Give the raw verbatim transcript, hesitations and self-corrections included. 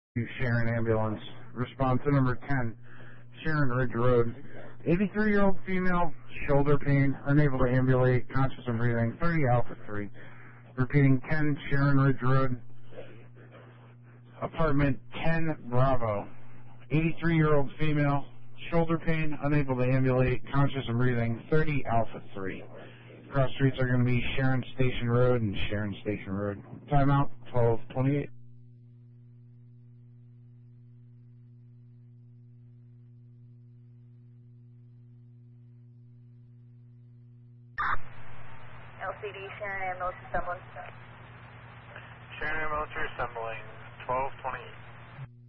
Sharon Ambulance. Response to number ten, Sharon Ridge Road. eighty-three-year-old female, shoulder pain, unable to ambulate, conscious and breathing, thirty Alpha three. Repeating, ten Sharon Ridge Road, apartment ten Bravo. eighty-three-year-old female, shoulder pain, unable to ambulate, conscious and breathing, thirty Alpha three. Cross streets are going to be Sharon Station Road and Sharon Station Road. Timeout, twelve twenty-eight. L C D, Sharon Ambulance assembling. Sharon Ambulance assembling, twelve twenty-eight.